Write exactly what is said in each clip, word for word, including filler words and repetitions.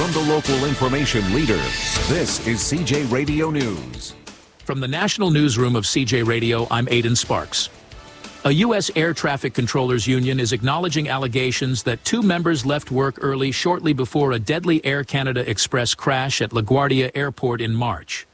From the local information leader, this is C J Radio News. From the National Newsroom of C J Radio, I'm Aidan Sparks. A U S Air Traffic Controllers Union is acknowledging allegations that two members left work early shortly before a deadly Air Canada Express crash at LaGuardia Airport in March.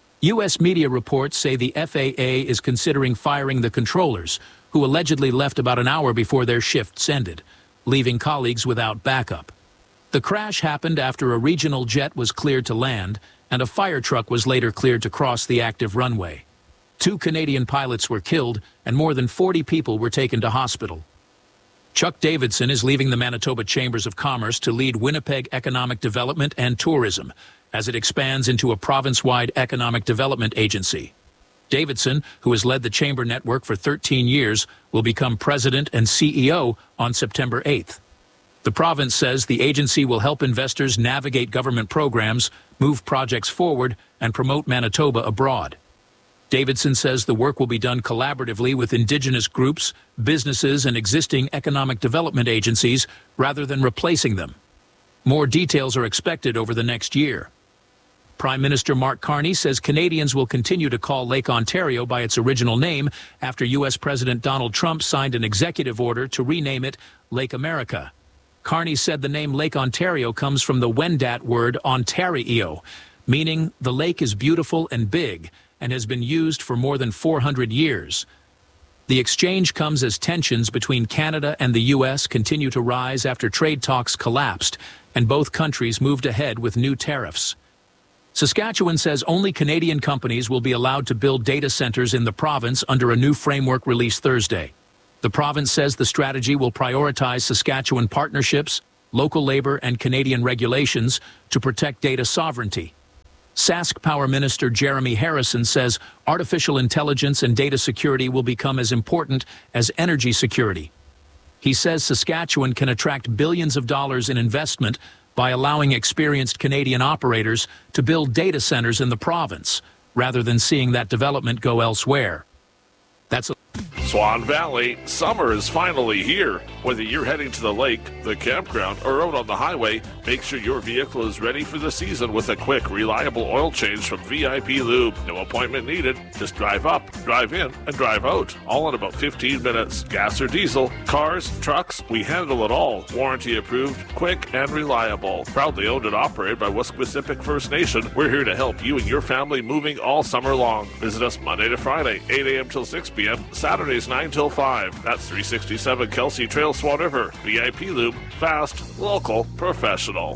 U S media reports say the F A A is considering firing the controllers, who allegedly left about an hour before their shifts ended, leaving colleagues without backup. The crash happened after a regional jet was cleared to land, and a fire truck was later cleared to cross the active runway. Two Canadian pilots were killed, and more than forty people were taken to hospital. Chuck Davidson is leaving the Manitoba Chambers of Commerce to lead Winnipeg economic development and tourism as it expands into a province-wide economic development agency. Davidson, who has led the chamber network for thirteen years, will become president and C E O on September eighth. The province says the agency will help investors navigate government programs, move projects forward, and promote Manitoba abroad. Davidson says the work will be done collaboratively with Indigenous groups, businesses, and existing economic development agencies rather than replacing them. More details are expected over the next year. Prime Minister Mark Carney says Canadians will continue to call Lake Ontario by its original name after U S President Donald Trump signed an executive order to rename it Lake America. Carney said the name Lake Ontario comes from the Wendat word Ontario, meaning the lake is beautiful and big, and has been used for more than four hundred years. The exchange comes as tensions between Canada and the U S continue to rise after trade talks collapsed, and both countries moved ahead with new tariffs. Saskatchewan says only Canadian companies will be allowed to build data centers in the province under a new framework released Thursday. The province says the strategy will prioritize Saskatchewan partnerships, local labor, and Canadian regulations to protect data sovereignty. Sask Power Minister Jeremy Harrison says artificial intelligence and data security will become as important as energy security. He says Saskatchewan can attract billions of dollars in investment by allowing experienced Canadian operators to build data centers in the province, rather than seeing that development go elsewhere. That's a Swan Valley, summer is finally here. Whether you're heading to the lake, the campground, or out on the highway, make sure your vehicle is ready for the season with a quick, reliable oil change from V I P Lube. No appointment needed. Just drive up, drive in, and drive out. All in about fifteen minutes. Gas or diesel, cars, trucks, we handle it all. Warranty approved, quick, and reliable. Proudly owned and operated by Wesquisipic First Nation, we're here to help you and your family moving all summer long. Visit us Monday to Friday, eight a.m. till six p.m., Saturdays nine till five. That's three sixty-seven Kelsey Trail, Swan River. V I P Lube, fast, local, professional.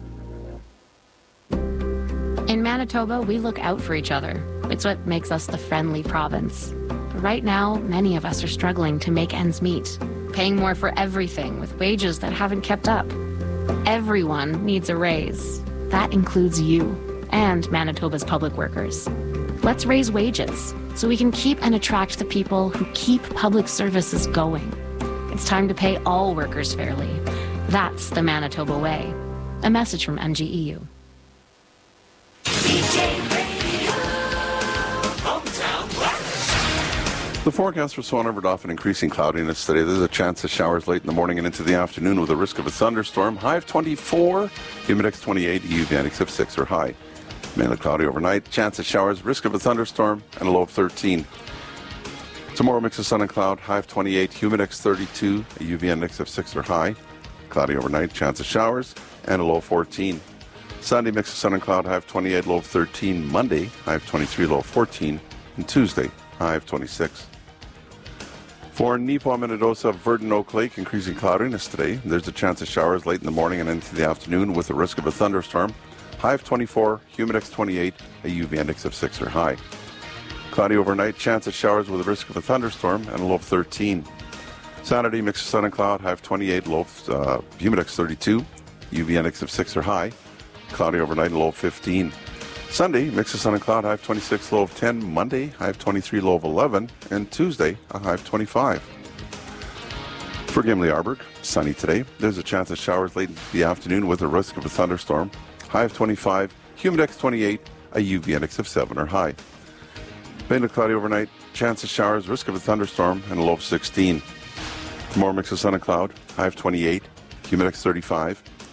In Manitoba, we look out for each other. It's what makes us the friendly province. But right now, many of us are struggling to make ends meet, paying more for everything with wages that haven't kept up. Everyone needs a raise. That includes you and Manitoba's public workers. Let's raise wages so we can keep and attract the people who keep public services going. It's time to pay all workers fairly. That's the Manitoba way. A message from M G E U. The forecast for Swan River Dauphin increasing cloudiness today. There's a chance of showers late in the morning and into the afternoon with a risk of a thunderstorm. High of twenty-four, humidex twenty-eight, U V index of six or high. Mainly cloudy overnight, chance of showers, risk of a thunderstorm, and a low of thirteen. Tomorrow, mix of sun and cloud, high of twenty-eight, humidex thirty-two, a U V index of six or high. Cloudy overnight, chance of showers, and a low of fourteen. Sunday, mix of sun and cloud, high of twenty-eight, low of thirteen. Monday, high of twenty-three, low of fourteen. And Tuesday, high of twenty-six. For Neepawa, Minnedosa, Verdun, Oak Lake, increasing cloudiness today. There's a chance of showers late in the morning and into the afternoon with a risk of a thunderstorm. High of twenty-four, humidex twenty-eight, a U V index of six or high. Cloudy overnight, chance of showers with a risk of a thunderstorm and a low of thirteen. Saturday, mix of sun and cloud, high of twenty-eight, low of uh, humidex thirty-two, U V index of six or high. Cloudy overnight, low of fifteen. Sunday, mix of sun and cloud, high of twenty-six, low of ten. Monday, high of twenty-three, low of eleven. And Tuesday, a high of twenty-five. For Gimli Arberg, sunny today. There's a chance of showers late in the afternoon with a risk of a thunderstorm. High of twenty-five, humidex twenty-eight, a U V index of seven or high. Mainly cloudy overnight, chance of showers, risk of a thunderstorm, and a low of sixteen. Tomorrow, mix of sun and cloud, high of twenty-eight, humidex thirty-five,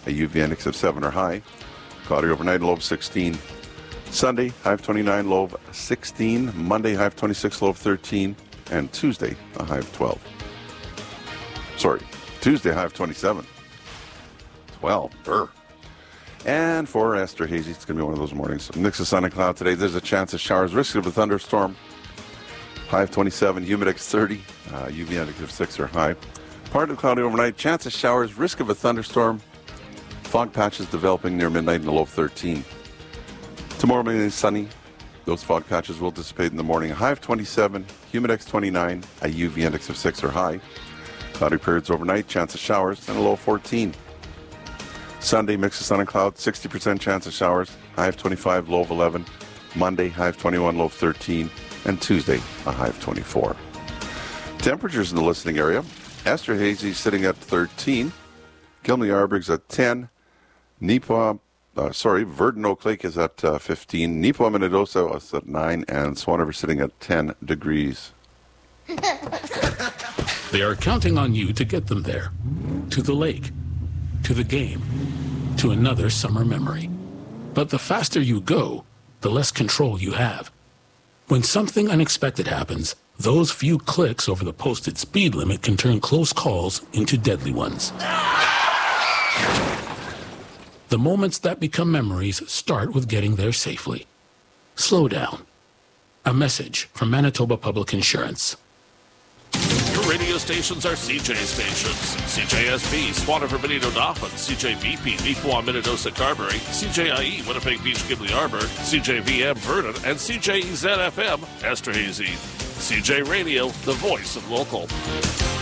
a U V index of seven or high. Cloudy overnight, low of sixteen. Sunday, high of twenty-nine, low of sixteen. Monday, high of twenty-six, low of thirteen. And Tuesday, a high of twelve. Sorry, Tuesday, high of twenty-seven. twelve. Brr. And for Esther Hazy, it's going to be one of those mornings. Mix of sun and cloud today. There's a chance of showers. Risk of a thunderstorm. High of twenty-seven. Humidex thirty. Uh, U V index of six or high. Partly cloudy overnight. Chance of showers. Risk of a thunderstorm. Fog patches developing near midnight and a low of thirteen. Tomorrow morning is sunny. Those fog patches will dissipate in the morning. A high of twenty-seven. Humidex twenty-nine. A U V index of six or high. Cloudy periods overnight. Chance of showers and a low of fourteen. Sunday, mix of sun and cloud, sixty percent chance of showers, high of twenty-five, low of eleven. Monday, high of twenty-one, low of thirteen. And Tuesday, a high of twenty-four. Temperatures in the listening area. Esther Hazy sitting at thirteen. Gilmy Arborg's at ten. Neepawa, uh, sorry, Verdon Oak Lake is at uh, fifteen. Neepawa Minnedosa is at nine. And Swan River sitting at ten degrees. They are counting on you to get them there. To the lake. To the game. To another summer memory. But the faster you go, the less control you have. When something unexpected happens, those few clicks over the posted speed limit can turn close calls into deadly ones. The moments that become memories start with getting there safely. Slow down. A message from Manitoba Public Insurance. Your radio stations are C J stations. C J S B, Swan River, Benito, Dauphin. C J V P, Neepawa, Minnedosa, Carberry. C J I E, Winnipeg Beach, Gimli Arbor. C J V M, Verdon. And C J E Z F M, Esther Hazy. C J Radio, the voice of local.